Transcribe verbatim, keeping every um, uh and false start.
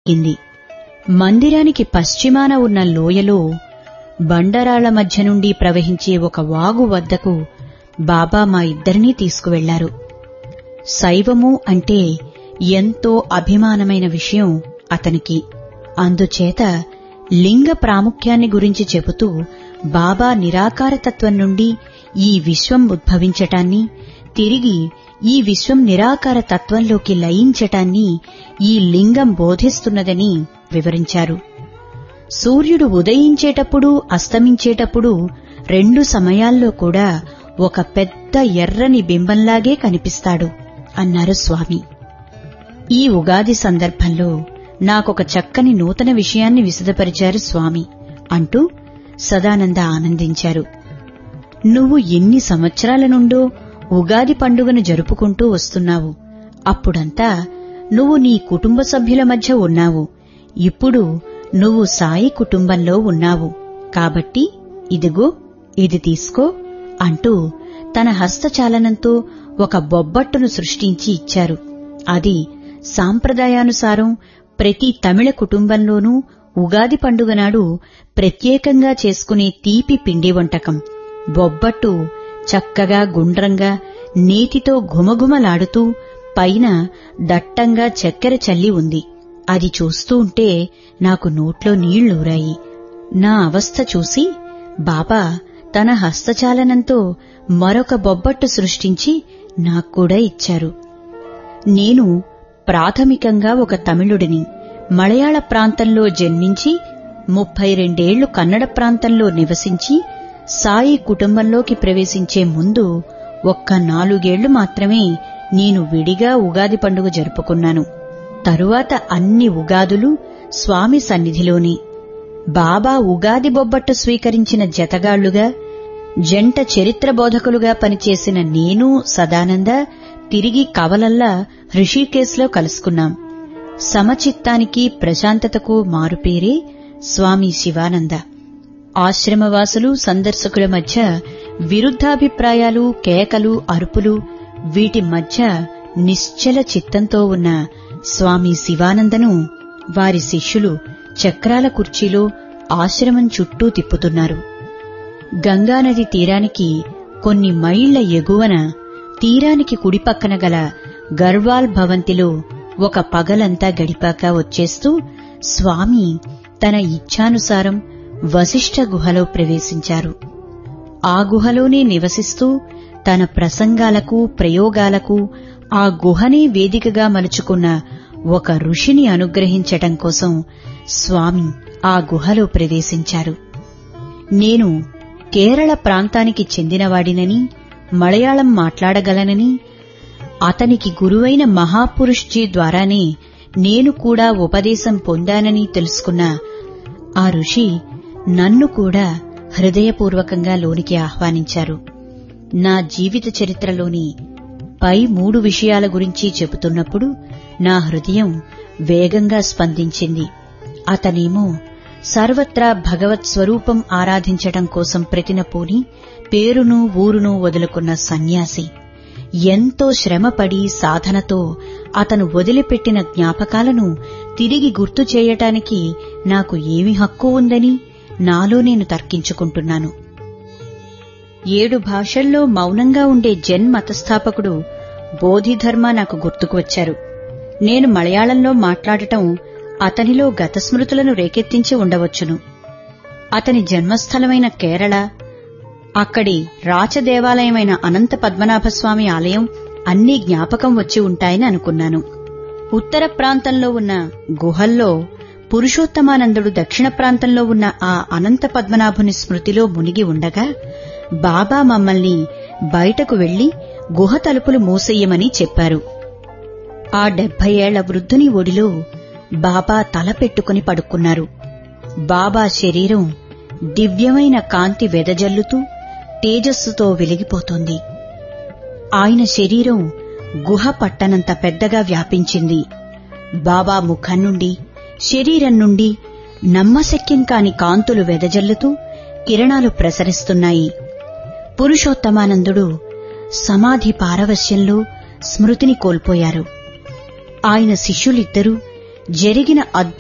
చిక్కింది. మందిరానికి పశ్చిమాన ఉన్న లోయలో బండరాళ్ల మధ్య నుండి ప్రవహించే ఒక వాగు వద్దకు బాబా మా ఇద్దరినీ తీసుకువెళ్లారు. శైవము అంటే ఎంతో అభిమానమైన విషయం అతనికి. అందుచేత లింగ ప్రాముఖ్యాన్ని గురించి చెబుతూ బాబా నిరాకారతత్వం నుండి ఈ విశ్వం ఉద్భవించటాన్ని, తిరిగి ఈ విశ్వం నిరాకార తత్వంలోకి లయించటాన్ని ఈ లింగం బోధిస్తున్నదని వివరించారు. సూర్యుడు ఉదయించేటప్పుడు అస్తమించేటప్పుడు రెండు సమయాల్లో కూడా ఒక పెద్ద ఎర్రని బింబంలాగే కనిపిస్తాడు అన్నారు స్వామి. ఈ ఉగాది సందర్భంలో నాకొక చక్కని నూతన విషయాన్ని విశదపరిచారు స్వామి అంటూ సదానంద ఆనందించారు. నువ్వు ఎన్ని సంవత్సరాల నుండో ఉగాది పండుగను జరుపుకుంటూ వస్తున్నావు. అప్పుడంతా నువ్వు నీ కుటుంబ సభ్యుల మధ్య ఉన్నావు. ఇప్పుడు నువ్వు సాయి కుటుంబంలో ఉన్నావు. కాబట్టి ఇదిగో ఇది తీసుకో అంటూ తన హస్తచాలనంతో ఒక బొబ్బట్టును సృష్టించి ఇచ్చారు. అది సాంప్రదాయానుసారం ప్రతి తమిళ కుటుంబంలోనూ ఉగాది పండుగ నాడు ప్రత్యేకంగా చేసుకునే తీపి పిండి వంటకం. బొబ్బట్టు చక్కగా గుండ్రంగా నేతితో ఘుమఘుమలాడుతూ పైన దట్టంగా చక్కెర చల్లి ఉంది. అది చూస్తూ ఉంటే నాకు నోట్లో నీళ్లూరాయి. నా అవస్థ చూసి బాబా తన హస్తచాలనంతో మరొక బొబ్బట్టు సృష్టించి నాక్కూడా ఇచ్చారు. నేను ప్రాథమికంగా ఒక తమిళుడిని. మలయాళ ప్రాంతంలో జన్మించి ముప్పై రెండేళ్లు కన్నడ ప్రాంతంలో నివసించి సాయి కుటుంబంలోకి ప్రవేశించే ముందు ఒక్క నాలుగేళ్లు మాత్రమే నేను విడిగా ఉగాది పండుగ జరుపుకున్నాను. తరువాత అన్ని ఉగాదులు స్వామి సన్నిధిలోనే. బాబా ఉగాది బొబ్బట్టు స్వీకరించిన జతగాళ్లుగా, జంట చరిత్ర బోధకులుగా పనిచేసిన నేను, సదానంద తిరిగి కవలల్లా హృషికేశ్లో కలుసుకున్నాం. సమచిత్తానికి, ప్రశాంతతకు మారుపేరే స్వామి శివానంద. ఆశ్రమవాసులు, సందర్శకుల మధ్య విరుద్ధాభిప్రాయాలు, కేకలు, అరుపులు, వీటి మధ్య నిశ్చల చిత్తంతో ఉన్న స్వామి శివానందను వారి శిష్యులు చక్రాల కుర్చీలో ఆశ్రమం చుట్టూ తిప్పుతున్నారు. గంగానది తీరానికి కొన్ని మైళ్ల ఎగువన తీరానికి కుడిపక్కన గల గర్వాల్ భవంతిలో ఒక పగలంతా గడిపాక వచ్చేస్తూ స్వామి తన ఇచ్ఛానుసారం వశిష్ఠ గుహలో ప్రవేశించారు. ఆ గుహలోనే నివసిస్తూ తన ప్రసంగాలకు, ప్రయోగాలకు ఆ గుహనే వేదికగా మలుచుకున్న ఒక ఋషిని అనుగ్రహించటం కోసం స్వామి ఆ గుహలో ప్రవేశించారు. నేను కేరళ ప్రాంతానికి చెందినవాడినని, మలయాళం మాట్లాడగలనని, అతనికి గురువైన మహాపురుష్జీ ద్వారానే నేను కూడా ఉపదేశం పొందానని తెలుసుకున్న ఆ ఋషి నన్ను కూడా హృదయపూర్వకంగా లోనికి ఆహ్వానించారు. నా జీవిత చరిత్రలోని పై మూడు విషయాల గురించి చెబుతున్నప్పుడు నా హృదయం వేగంగా స్పందించింది. అతనేమో సర్వత్రా భగవత్ స్వరూపం ఆరాధించటం కోసం ప్రతినపూని పేరును ఊరును వదులుకున్న సన్యాసి. ఎంతో శ్రమపడి సాధనతో అతను వదిలిపెట్టిన జ్ఞాపకాలను తిరిగి గుర్తు చేయటానికి నాకు ఏమి హక్కు ఉందని నాలో నేను తర్కించుకుంటున్నాను. ఏడు భాషల్లో మౌనంగా ఉండే జెన్ మతస్థాపకుడు బోధిధర్మ నాకు గుర్తుకు వచ్చారు. నేను మలయాళంలో మాట్లాడటం అతనిలో గతస్మృతులను రేకెత్తించి ఉండవచ్చును. అతని జన్మస్థలమైన కేరళ, అక్కడి రాచదేవాలయమైన అనంత పద్మనాభస్వామి ఆలయం అన్నీ జ్ఞాపకం వచ్చి ఉంటాయని అనుకున్నాను. ఉత్తర ప్రాంతంలో ఉన్న గుహల్లో పురుషోత్తమానందుడు దక్షిణ ప్రాంతంలో ఉన్న ఆ అనంత పద్మనాభుని స్మృతిలో మునిగి ఉండగా బాబా మమ్మల్ని బయటకు వెళ్లి గుహ తలుపులు మూసెయ్యమని చెప్పారు. ఆ డెబ్బై ఏళ్ల వృద్ధుని ఒడిలో బాబా తల పెట్టుకుని పడుకున్నారు. బాబా శరీరం దివ్యమైన కాంతి వెదజల్లుతూ తేజస్సుతో వెలిగిపోతోంది. ఆయన శరీరం గుహ పట్టనంత పెద్దగా వ్యాపించింది. బాబా ముఖం నుండి, శరీరం నుండి నమ్మశక్యం కాని కాంతులు వెదజల్లుతూ కిరణాలు ప్రసరిస్తున్నాయి. పురుషోత్తమానందుడు సమాధి పారవశ్యంలో స్మృతిని కోల్పోయారు. ఆయన శిష్యులిద్దరూ జరిగిన అద్భుత